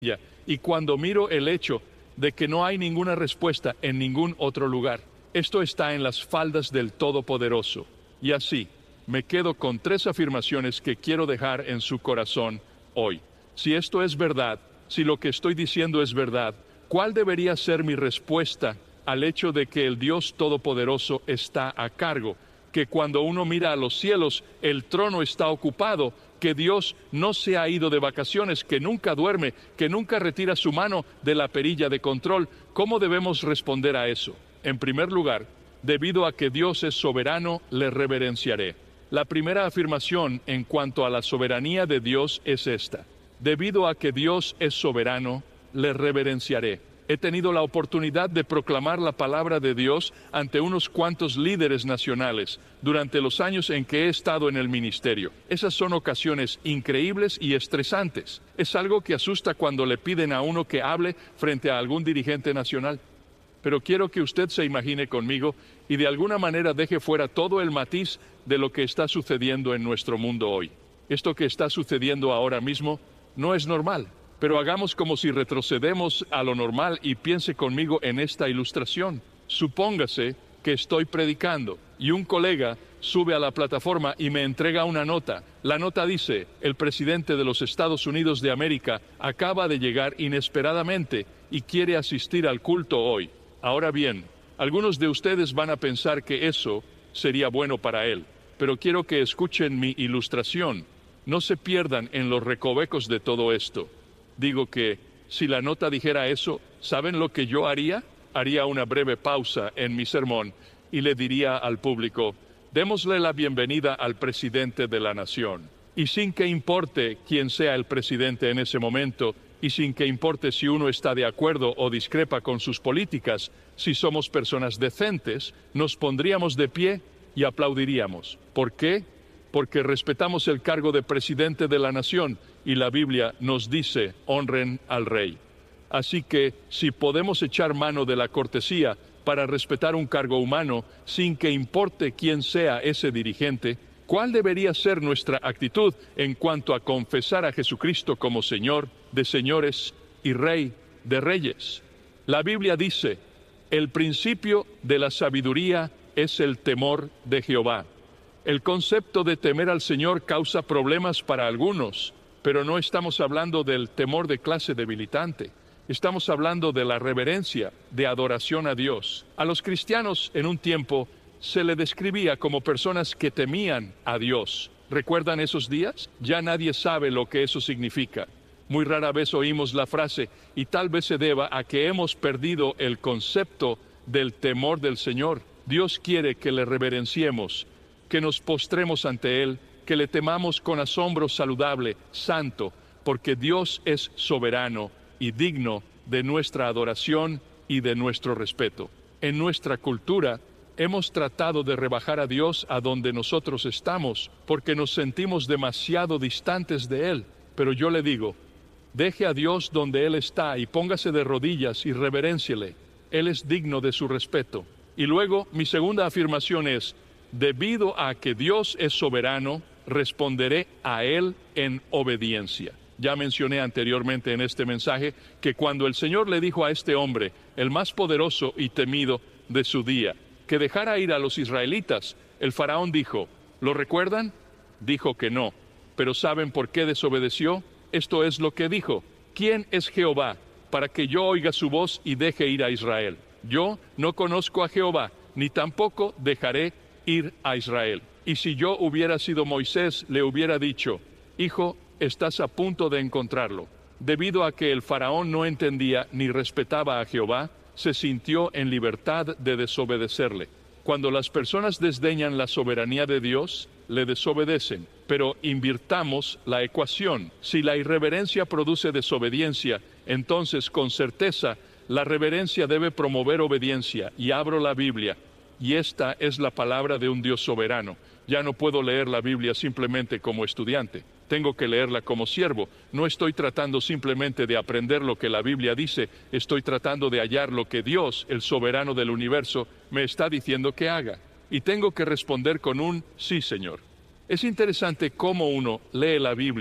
y cuando miro el hecho de que no hay ninguna respuesta en ningún otro lugar. Esto está en las faldas del Todopoderoso. Y así, me quedo con 3 afirmaciones que quiero dejar en su corazón hoy. Si esto es verdad, si lo que estoy diciendo es verdad, ¿cuál debería ser mi respuesta al hecho de que el Dios Todopoderoso está a cargo? Que cuando uno mira a los cielos, el trono está ocupado, que Dios no se ha ido de vacaciones, que nunca duerme, que nunca retira su mano de la perilla de control. ¿Cómo debemos responder a eso? En primer lugar, debido a que Dios es soberano, le reverenciaré. La primera afirmación en cuanto a la soberanía de Dios es esta: debido a que Dios es soberano, le reverenciaré. He tenido la oportunidad de proclamar la palabra de Dios ante unos cuantos líderes nacionales durante los años en que he estado en el ministerio. Esas son ocasiones increíbles y estresantes. Es algo que asusta cuando le piden a uno que hable frente a algún dirigente nacional. Pero quiero que usted se imagine conmigo y de alguna manera deje fuera todo el matiz de lo que está sucediendo en nuestro mundo hoy. Esto que está sucediendo ahora mismo no es normal. Pero hagamos como si retrocedemos a lo normal y piense conmigo en esta ilustración. Supóngase que estoy predicando y un colega sube a la plataforma y me entrega una nota. La nota dice: el presidente de los Estados Unidos de América acaba de llegar inesperadamente y quiere asistir al culto hoy. Ahora bien, algunos de ustedes van a pensar que eso sería bueno para él, pero quiero que escuchen mi ilustración. No se pierdan en los recovecos de todo esto. Digo que, si la nota dijera eso, ¿saben lo que yo haría? Haría una breve pausa en mi sermón y le diría al público: démosle la bienvenida al presidente de la nación. Y sin que importe quién sea el presidente en ese momento, y sin que importe si uno está de acuerdo o discrepa con sus políticas, si somos personas decentes, nos pondríamos de pie y aplaudiríamos. ¿Por qué? Porque respetamos el cargo de presidente de la nación y la Biblia nos dice: honren al rey. Así que, si podemos echar mano de la cortesía para respetar un cargo humano sin que importe quién sea ese dirigente, ¿cuál debería ser nuestra actitud en cuanto a confesar a Jesucristo como Señor de señores y Rey de reyes? La Biblia dice: el principio de la sabiduría es el temor de Jehová. El concepto de temer al Señor causa problemas para algunos, pero no estamos hablando del temor de clase debilitante. Estamos hablando de la reverencia, de adoración a Dios. A los cristianos en un tiempo se le describía como personas que temían a Dios. ¿Recuerdan esos días? Ya nadie sabe lo que eso significa. Muy rara vez oímos la frase, y tal vez se deba a que hemos perdido el concepto del temor del Señor. Dios quiere que le reverenciemos, que nos postremos ante Él, que le temamos con asombro saludable, santo, porque Dios es soberano y digno de nuestra adoración y de nuestro respeto. En nuestra cultura, hemos tratado de rebajar a Dios a donde nosotros estamos, porque nos sentimos demasiado distantes de Él. Pero yo le digo, deje a Dios donde Él está y póngase de rodillas y reverénciele. Él es digno de su respeto. Y luego, mi segunda afirmación es: debido a que Dios es soberano, responderé a Él en obediencia. Ya mencioné anteriormente en este mensaje que cuando el Señor le dijo a este hombre, el más poderoso y temido de su día, que dejara ir a los israelitas, el faraón dijo: ¿lo recuerdan? Dijo que no. ¿Pero saben por qué desobedeció? Esto es lo que dijo: ¿quién es Jehová para que yo oiga su voz y deje ir a Israel? Yo no conozco a Jehová, ni tampoco dejaré ir a Israel. Y si yo hubiera sido Moisés, le hubiera dicho: hijo, estás a punto de encontrarlo. Debido a que el faraón no entendía ni respetaba a Jehová, se sintió en libertad de desobedecerle. Cuando las personas desdeñan la soberanía de Dios, le desobedecen. Pero invirtamos la ecuación. Si la irreverencia produce desobediencia, entonces con certeza la reverencia debe promover obediencia. Y abro la Biblia, y esta es la palabra de un Dios soberano. Ya no puedo leer la Biblia simplemente como estudiante. Tengo que leerla como siervo. No estoy tratando simplemente de aprender lo que la Biblia dice. Estoy tratando de hallar lo que Dios, el soberano del universo, me está diciendo que haga. Y tengo que responder con un sí, Señor. Es interesante cómo uno lee la Biblia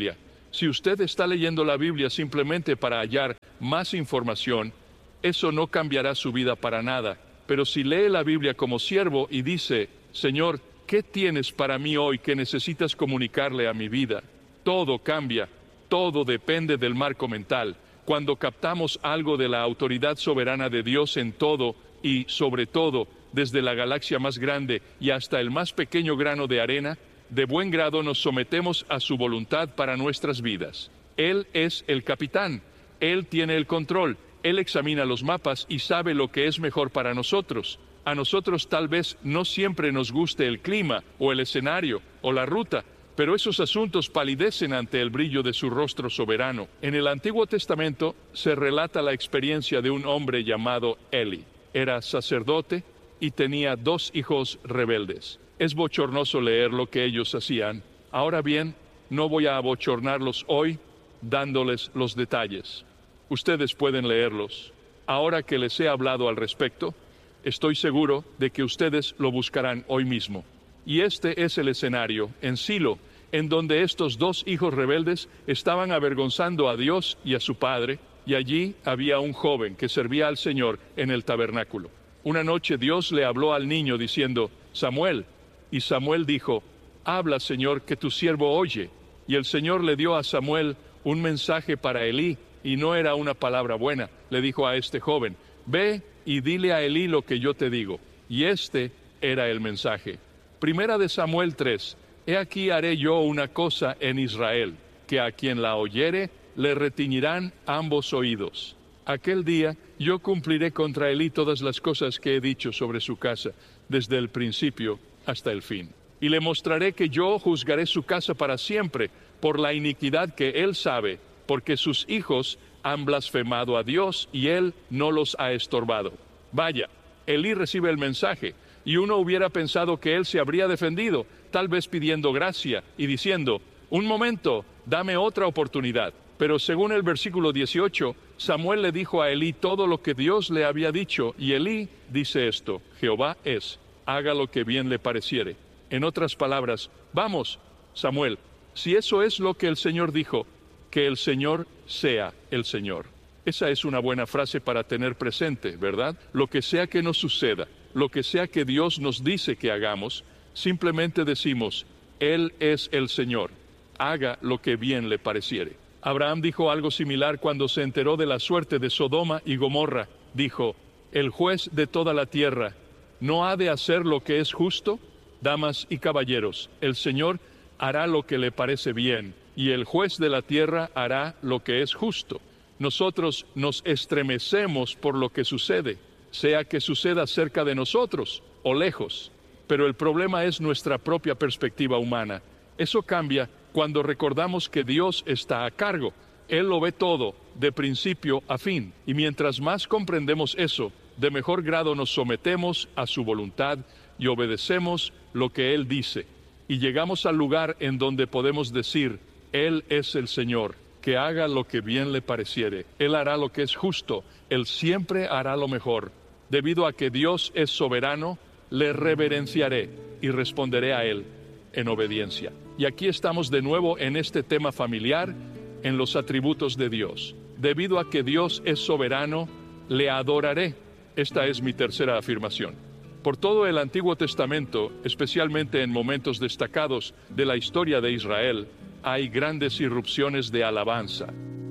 Si usted está leyendo la Biblia simplemente para hallar más información, eso no cambiará su vida para nada. Pero si lee la Biblia como siervo y dice, Señor, ¿qué tienes para mí hoy que necesitas comunicarle a mi vida? Todo cambia, todo depende del marco mental. Cuando captamos algo de la autoridad soberana de Dios en todo y, sobre todo, desde la galaxia más grande y hasta el más pequeño grano de arena, de buen grado nos sometemos a su voluntad para nuestras vidas. Él es el capitán, Él tiene el control, Él examina los mapas y sabe lo que es mejor para nosotros. A nosotros tal vez no siempre nos guste el clima, o el escenario, o la ruta, pero esos asuntos palidecen ante el brillo de su rostro soberano. En el Antiguo Testamento se relata la experiencia de un hombre llamado Eli. Era sacerdote y tenía 2 hijos rebeldes. Es bochornoso leer lo que ellos hacían. Ahora bien, no voy a abochornarlos hoy dándoles los detalles. Ustedes pueden leerlos. Ahora que les he hablado al respecto, estoy seguro de que ustedes lo buscarán hoy mismo. Y este es el escenario, en Silo, en donde estos 2 hijos rebeldes estaban avergonzando a Dios y a su padre, y allí había un joven que servía al Señor en el tabernáculo. Una noche Dios le habló al niño diciendo, Samuel, y Samuel dijo, habla, Señor, que tu siervo oye. Y el Señor le dio a Samuel un mensaje para Elí, y no era una palabra buena. Le dijo a este joven, ve y dile a Elí lo que yo te digo. Y este era el mensaje. Primera de Samuel 3, he aquí haré yo una cosa en Israel, que a quien la oyere le retiñirán ambos oídos. Aquel día yo cumpliré contra Elí todas las cosas que he dicho sobre su casa, desde el principio hasta el fin. Y le mostraré que yo juzgaré su casa para siempre, por la iniquidad que él sabe, porque sus hijos han blasfemado a Dios y él no los ha estorbado. Vaya, Elí recibe el mensaje, y uno hubiera pensado que él se habría defendido, tal vez pidiendo gracia y diciendo, un momento, dame otra oportunidad. Pero según el versículo 18, Samuel le dijo a Elí todo lo que Dios le había dicho, y Elí dice esto, Jehová es, haga lo que bien le pareciere. En otras palabras, vamos, Samuel, si eso es lo que el Señor dijo, que el Señor sea el Señor. Esa es una buena frase para tener presente, ¿verdad? Lo que sea que nos suceda, lo que sea que Dios nos dice que hagamos, simplemente decimos, Él es el Señor, haga lo que bien le pareciere. Abraham dijo algo similar cuando se enteró de la suerte de Sodoma y Gomorra. Dijo, el juez de toda la tierra, ¿no ha de hacer lo que es justo? Damas y caballeros, el Señor hará lo que le parece bien, y el juez de la tierra hará lo que es justo. Nosotros nos estremecemos por lo que sucede, sea que suceda cerca de nosotros o lejos. Pero el problema es nuestra propia perspectiva humana. Eso cambia cuando recordamos que Dios está a cargo. Él lo ve todo, de principio a fin. Y mientras más comprendemos eso, de mejor grado nos sometemos a su voluntad y obedecemos lo que Él dice. Y llegamos al lugar en donde podemos decir, Él es el Señor, que haga lo que bien le pareciere. Él hará lo que es justo, Él siempre hará lo mejor. Debido a que Dios es soberano, le reverenciaré y responderé a Él en obediencia. Y aquí estamos de nuevo en este tema familiar, en los atributos de Dios. Debido a que Dios es soberano, le adoraré. Esta es mi tercera afirmación. Por todo el Antiguo Testamento, especialmente en momentos destacados de la historia de Israel, hay grandes irrupciones de alabanza.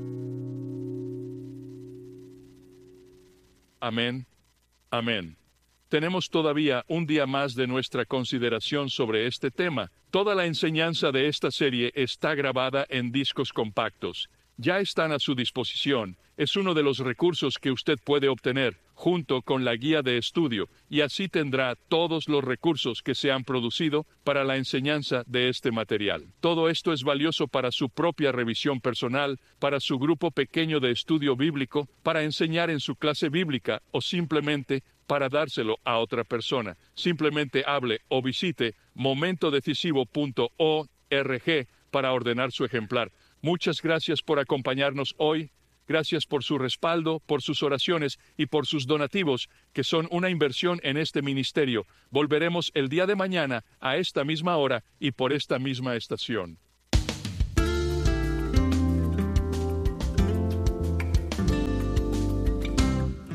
Amén. Amén. Tenemos todavía un día más de nuestra consideración sobre este tema. Toda la enseñanza de esta serie está grabada en discos compactos. Ya están a su disposición. Es uno de los recursos que usted puede obtener, junto con la guía de estudio, y así tendrá todos los recursos que se han producido para la enseñanza de este material. Todo esto es valioso para su propia revisión personal, para su grupo pequeño de estudio bíblico, para enseñar en su clase bíblica o simplemente para dárselo a otra persona. Simplemente hable o visite momentodecisivo.org para ordenar su ejemplar. Muchas gracias por acompañarnos hoy. Gracias por su respaldo, por sus oraciones y por sus donativos, que son una inversión en este ministerio. Volveremos el día de mañana a esta misma hora y por esta misma estación.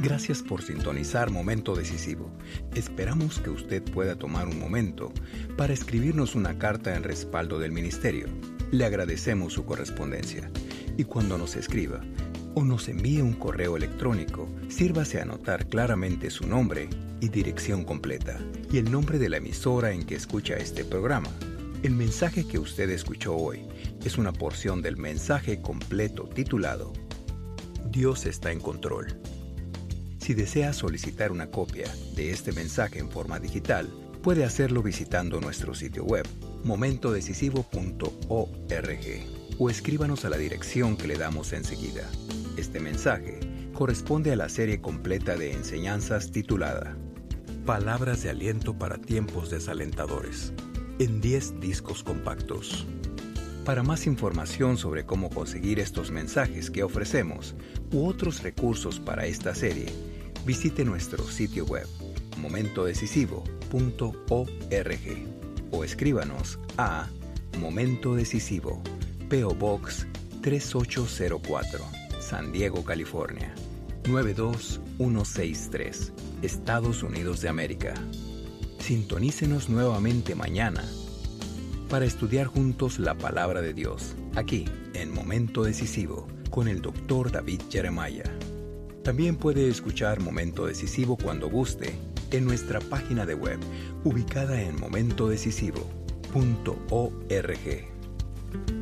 Gracias por sintonizar Momento Decisivo. Esperamos que usted pueda tomar un momento para escribirnos una carta en respaldo del ministerio. Le agradecemos su correspondencia. Y cuando nos escriba o nos envíe un correo electrónico, sírvase a anotar claramente su nombre y dirección completa y el nombre de la emisora en que escucha este programa. El mensaje que usted escuchó hoy es una porción del mensaje completo titulado Dios está en control. Si desea solicitar una copia de este mensaje en forma digital, puede hacerlo visitando nuestro sitio web, momentodecisivo.org, o escríbanos a la dirección que le damos enseguida. Este mensaje corresponde a la serie completa de enseñanzas titulada Palabras de aliento para tiempos desalentadores, en 10 discos compactos. Para más información sobre cómo conseguir estos mensajes que ofrecemos u otros recursos para esta serie, visite nuestro sitio web momentodecisivo.org o escríbanos a Momento Decisivo, P.O. Box 3804, San Diego, California 92163, Estados Unidos de América. Sintonícenos nuevamente mañana para estudiar juntos la palabra de Dios, aquí en Momento Decisivo, con el Dr. David Jeremiah. También puede escuchar Momento Decisivo cuando guste en nuestra página de web, ubicada en momentodecisivo.org.